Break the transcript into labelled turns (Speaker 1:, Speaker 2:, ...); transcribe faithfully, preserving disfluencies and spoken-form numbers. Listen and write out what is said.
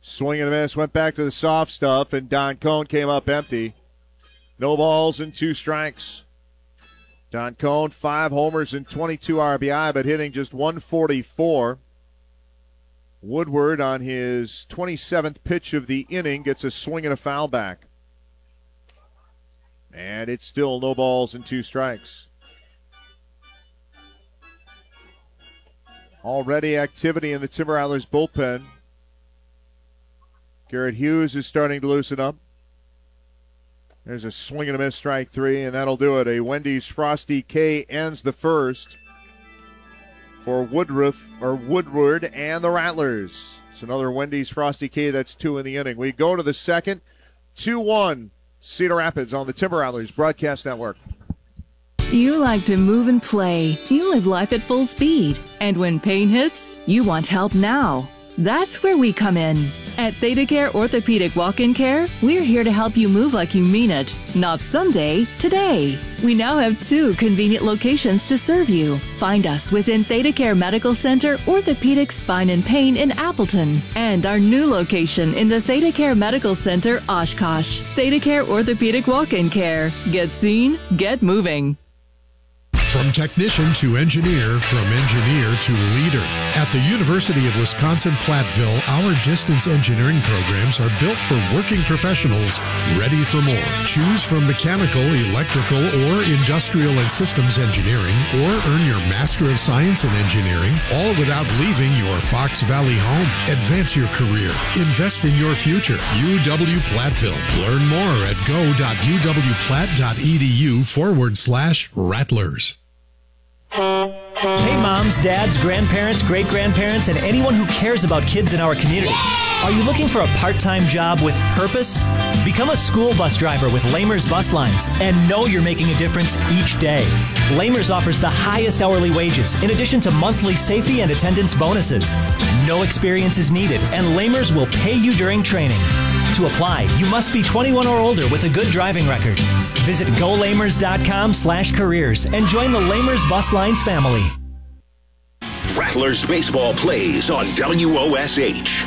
Speaker 1: Swing and a miss, went back to the soft stuff, and Don Cohn came up empty. No balls and two strikes. Don Cohn, five homers and twenty-two R B I, but hitting just one forty-four. Woodward on his twenty-seventh pitch of the inning gets a swing and a foul back. And it's still no balls and two strikes. Already activity in the Timber Rattlers bullpen. Garrett Hughes is starting to loosen up. There's a swing and a miss, strike three, and that'll do it. A Wendy's Frosty K ends the first for Woodruff or Woodward and the Rattlers. It's another Wendy's Frosty K. That's two in the inning. We go to the second. two one Cedar Rapids on the Timber Rattlers Broadcast Network.
Speaker 2: You like to move and play. You live life at full speed. And when pain hits, you want help now. That's where we come in. At ThedaCare Orthopedic Walk-In Care, we're here to help you move like you mean it. Not someday, today. We now have two convenient locations to serve you. Find us within ThedaCare Medical Center, Orthopedic Spine and Pain in Appleton, and our new location in the ThedaCare Medical Center, Oshkosh. ThedaCare Orthopedic Walk-In Care. Get seen, get moving.
Speaker 3: From technician to engineer, from engineer to leader. At the University of Wisconsin-Platteville, our distance engineering programs are built for working professionals ready for more. Choose from mechanical, electrical, or industrial and systems engineering, or earn your Master of Science in Engineering, all without leaving your Fox Valley home. Advance your career. Invest in your future. U W-Platteville. Learn more at go.uwplatt.edu forward slash Rattlers.
Speaker 4: Hey moms, dads, grandparents, great-grandparents, and anyone who cares about kids in our community. Are you looking for a part-time job with purpose? Become a school bus driver with Lamers Bus Lines and know you're making a difference each day. Lamers offers the highest hourly wages in addition to monthly safety and attendance bonuses. No experience is needed, and Lamers will pay you during training. To apply, you must be twenty-one or older with a good driving record. Visit golamers.com slash careers and join the Lamers Bus Lines family.
Speaker 5: Rattlers baseball plays on W O S H.